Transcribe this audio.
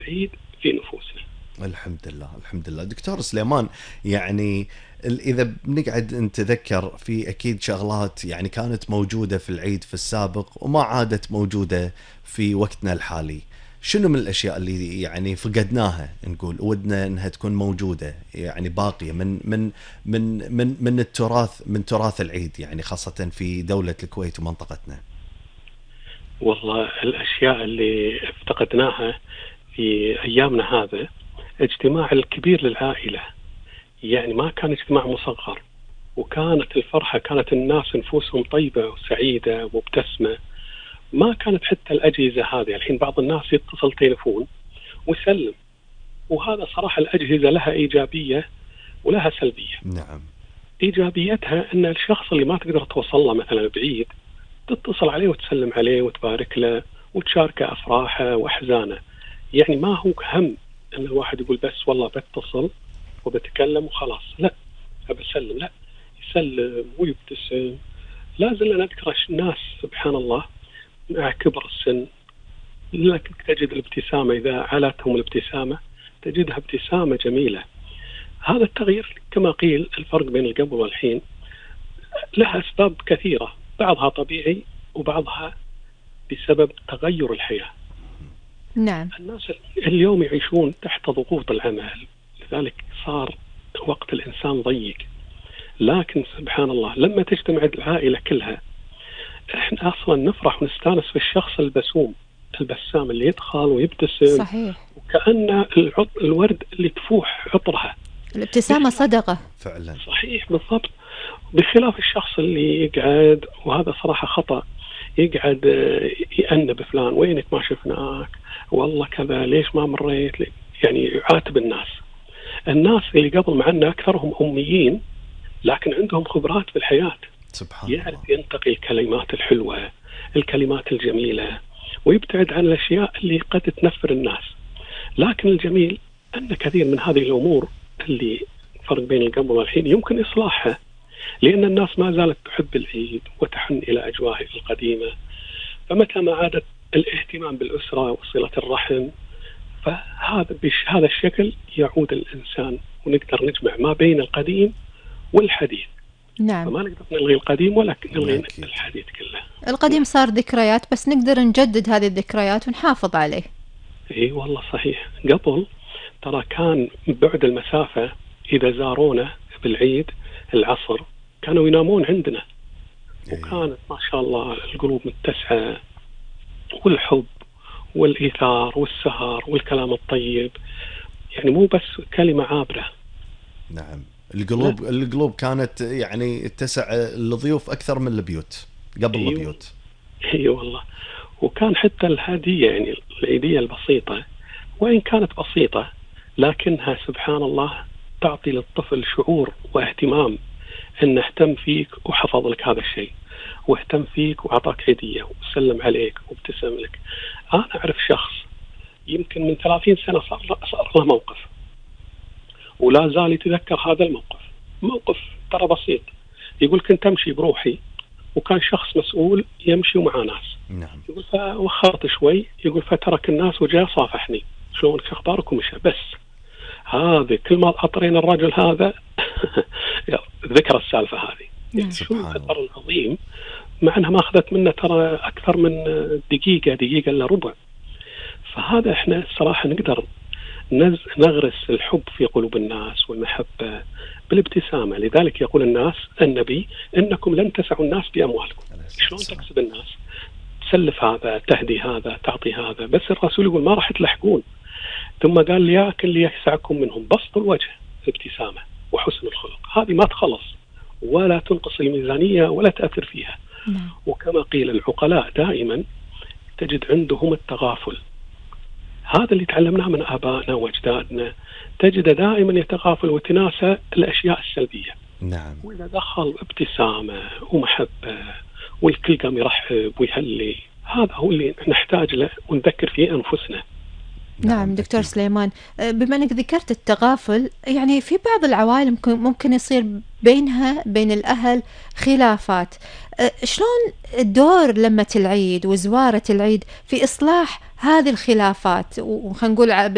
العيد في نفوسنا. الحمد لله، الحمد لله. دكتور سليمان، يعني إذا بنقعد نتذكر في أكيد شغلات يعني كانت موجودة في العيد في السابق وما عادت موجودة في وقتنا الحالي. شنو من الأشياء اللي يعني فقدناها نقول ودنا إنها تكون موجودة، يعني باقية من التراث، من تراث العيد، يعني خاصة في دولة الكويت ومنطقتنا؟ والله الأشياء اللي افتقدناها في أيامنا هذا، اجتماع الكبير للعائلة. يعني ما كان اجتماع مصغر، وكانت الفرحة، كانت الناس نفوسهم طيبة وسعيدة ومبتسمة. ما كانت حتى الأجهزة هذه. الحين بعض الناس يتصل تليفون ويسلم، وهذا صراحة الأجهزة لها إيجابية ولها سلبية. نعم. إيجابيتها أن الشخص اللي ما تقدر توصل له مثلا بعيد، تتصل عليه وتسلم عليه وتبارك له وتشاركه أفراحه وأحزانه. يعني ما هو هم أن الواحد يقول بس والله بتصل وبتكلم وخلاص، لا، بسلم، لا، يسلم ويبتسم. لازم نذكر الناس سبحان الله مع كبر السن، لكن تجد الابتسامة إذا علتهم الابتسامة تجدها ابتسامة جميلة. هذا التغيير كما قيل الفرق بين القبل والحين لها أسباب كثيرة، بعضها طبيعي وبعضها بسبب تغير الحياة. نعم. الناس اليوم يعيشون تحت ضغوط العمل، لذلك صار وقت الإنسان ضيق. لكن سبحان الله لما تجتمع العائلة كلها، احنا اصلا نفرح ونستانس في الشخص البسام اللي يدخل ويبتسم، صحيح. وكأن الورد اللي تفوح عطرها. الابتسامة صدقة. فعلا. صحيح بالضبط. بخلاف الشخص اللي يقعد، وهذا صراحة خطأ، يقعد يأنب فلان، وينك ما شفناك، والله كذا، ليش ما مريت، يعني يعاتب الناس. الناس اللي قبل معنا أكثرهم أميين، لكن عندهم خبرات في الحياة، سبحان يعرف الله. ينتقي الكلمات الحلوة، الكلمات الجميلة، ويبتعد عن الأشياء اللي قد تنفر الناس. لكن الجميل أن كثير من هذه الأمور اللي فرق بين القبل والحين يمكن إصلاحها، لأن الناس ما زالت تحب العيد وتحن إلى أجواء القديمة. فمتى ما عادت الاهتمام بالأسرة وصلة الرحم، فهذا بهذا الشكل يعود الإنسان، ونقدر نجمع ما بين القديم والحديث. نعم. فما نقدر نلغي القديم ولا نلغي أكيد. الحديث كله. القديم صار ذكريات، بس نقدر نجدد هذه الذكريات ونحافظ عليه. اي والله صحيح. قبل ترى كان بعد المسافة، إذا زارونا بالعيد العصر كانوا ينامون عندنا، وكانت ما شاء الله القلوب متسعة، والحب والإيثار والسهر والكلام الطيب، يعني مو بس كلمة عابرة. نعم. القلوب كانت يعني تسع للضيوف أكثر من البيوت قبل البيوت. اي والله. وكان حتى الهدية، يعني العيدية البسيطة، وإن كانت بسيطة لكنها سبحان الله تعطي للطفل شعور واهتمام، أن اهتم فيك وحفظ لك هذا الشيء، واهتم فيك وعطاك هدية وسلم عليك وابتسم لك. أنا أعرف شخص يمكن من 30 سنة صار له موقف، ولا زال يتذكر هذا الموقف. موقف ترى بسيط، يقول كنت أمشي بروحي، وكان شخص مسؤول يمشي ومع ناس. نعم. يقول فوخرت شوي، يقول فترك الناس وجاء صافحني، شلونك اخبارك ومشى. بس هذه كل ما اطرين الرجل هذا ذكر السالفه هذه. يعني شو الأثر العظيم، مع انها ما اخذت منه ترى اكثر من دقيقه الا ربع. فهذا احنا الصراحه نقدر نغرس الحب في قلوب الناس والمحبه بالابتسامه. لذلك يقول النبي انكم لن تسعوا الناس باموالكم. شلون تكسب الناس؟ تسلف هذا، تهدي هذا، تعطي هذا. بس الرسول يقول ما راح تلحقون. ثم قال ليأكل ليسعكم منهم بسط الوجه، ابتسامة وحسن الخلق. هذه ما تخلص ولا تنقص الميزانية ولا تأثر فيها. وكما قيل العقلاء دائما تجد عندهم التغافل. هذا اللي تعلمناه من آبائنا وأجدادنا، تجد دائما يتغافل وتناسى الأشياء السلبية. نعم. وإذا دخل ابتسامة ومحبة والكل قام يرحب ويهلي، هذا هو اللي نحتاج له ونذكر فيه أنفسنا. نعم دكتور سليمان، بما أنك ذكرت التغافل، يعني في بعض العوائل ممكن يصير بين الأهل خلافات. شلون الدور لمة العيد وزوارة العيد في إصلاح هذه الخلافات، وخلينا نقول